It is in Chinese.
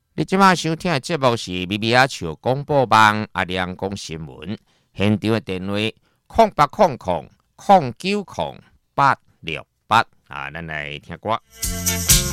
你即马收听的节目是咪咪仔笑广播网阿亮讲新闻，现场的电话0800090868啊，咱来听歌。